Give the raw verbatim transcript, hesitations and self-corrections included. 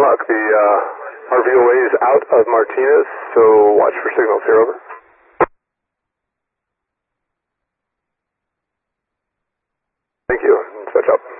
o'clock. The uh, R V O A is out of Martinez, so watch for signals here, over. Thank you. Switch up.